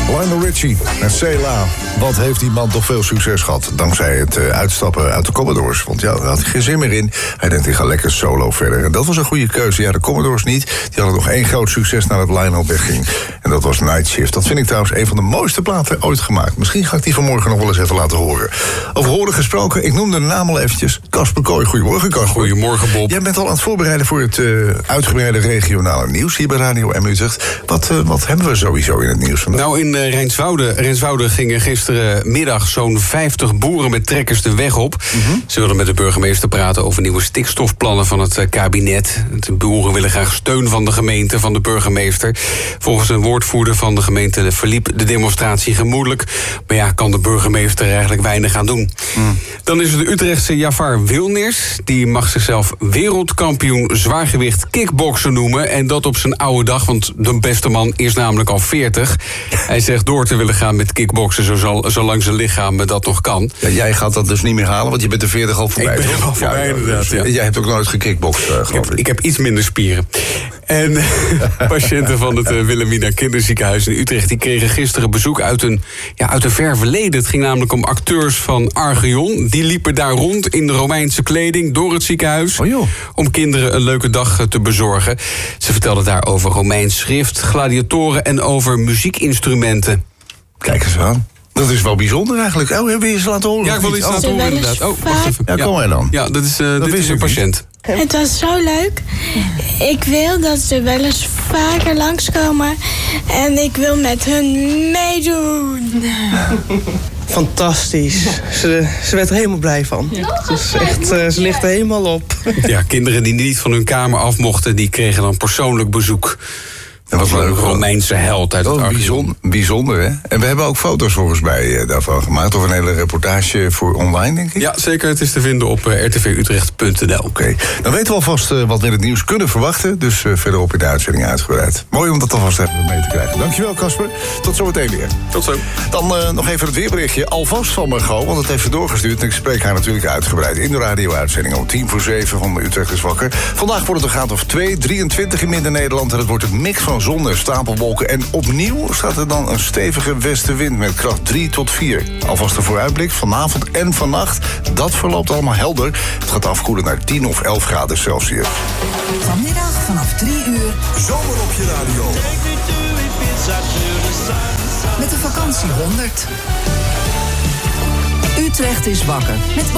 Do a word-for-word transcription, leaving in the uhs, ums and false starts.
Lionel Richie met Cela. Wat heeft die man toch veel succes gehad. Dankzij het uh, uitstappen uit de Commodores. Want ja, daar had hij geen zin meer in. Hij denkt, ik ga lekker solo verder. En dat was een goede keuze. Ja, de Commodores niet. Die hadden nog één groot succes nadat Lionel wegging. En dat was Night Shift. Dat vind ik trouwens een van de mooiste platen ooit gemaakt. Misschien ga ik die vanmorgen nog wel eens even laten horen. Over horen gesproken, ik noemde de naam al eventjes. Casper Kooi. Goedemorgen, Casper. Goedemorgen, Bob. Jij bent al aan het voorbereiden voor het uh, uitgebreide regionale nieuws hier bij Radio M Utrecht. Wat, uh, wat hebben we sowieso in het nieuws vandaag? Nou, in uh, Rijnswoude, Rijnswoude gingen gisterenmiddag zo'n vijftig boeren met trekkers de weg op. Mm-hmm. Ze wilden met de burgemeester praten over nieuwe stikstofplannen van het uh, kabinet. De boeren willen graag steun van de gemeente, van de burgemeester. Volgens een woordvoerder van de gemeente verliep de demonstratie gemoedelijk. Maar ja, kan de burgemeester er eigenlijk weinig aan doen. Mm. Dan is het de Utrechtse Jafar Wilniers. Die mag zichzelf wereldkampioen zwaargewicht kickboksen noemen. En dat op zijn oude dag, want de beste man is namelijk al veertig. Hij zegt door te willen gaan met kickboksen zolang zijn lichaam dat nog kan. Ja, jij gaat dat dus niet meer halen, want je bent de veertig al voorbij. Ik ben al voorbij, ja, inderdaad. Ja. Jij hebt ook nooit gekickbokst, uh, geloof ik. Heb, ik heb iets minder spieren. En patiënten van het uh, Wilhelmina Kinderziekenhuis in Utrecht... die kregen gisteren bezoek uit een, ja, uit een ver verleden. Het ging namelijk om acteurs van Archeon. Die liepen daar rond in de Romeinse kleding door het ziekenhuis... Oh, joh. om kinderen een leuke dag te bezorgen. Ze vertelden daar over Romeins schrift, gladiatoren... en over muziekinstrumenten. Kijk eens aan. Dat is wel bijzonder eigenlijk. Oh, heb je eens laten horen? Ja, ik wil iets oh. laten horen inderdaad. Oh, wacht even. Ja, kom maar dan. Ja, dat is, uh, dat dit is een patiënt. Het was zo leuk. Ik wil dat ze wel eens vaker langskomen. En ik wil met hun meedoen. Fantastisch. Ze, ze werd er helemaal blij van. Ja. Dus echt, uh, ze ligt er helemaal op. Ja, kinderen die niet van hun kamer af mochten... die kregen dan persoonlijk bezoek. Dat was een Romeinse held uit het oh, Archeon. bijzonder, bijzonder, hè? En we hebben ook foto's volgens mij uh, daarvan gemaakt... of een hele reportage voor online, denk ik? Ja, zeker. Het is te vinden op uh, r t v utrecht punt n l. Oké. Okay. Dan weten we alvast uh, wat we in het nieuws kunnen verwachten. Dus uh, verderop in de uitzending uitgebreid. Mooi om dat alvast even mee te krijgen. Dankjewel, Casper. Tot zometeen weer. Tot zo. Dan uh, nog even het weerberichtje. Alvast van Margot, want het heeft ze doorgestuurd. En ik spreek haar natuurlijk uitgebreid in de radio-uitzending... om tien voor zeven van Utrecht is wakker. Vandaag wordt het een graad of twee, drieëntwintig in Midden-Nederland... en het wordt een mix van zon en stapel. En opnieuw staat er dan een stevige westenwind met kracht drie tot vier. Alvast een vooruitblik vanavond en vannacht. Dat verloopt allemaal helder. Het gaat afkoelen naar tien of elf graden Celsius. Vanmiddag vanaf drie uur. Zomer op je radio. Met de vakantie honderd. Utrecht is wakker. Met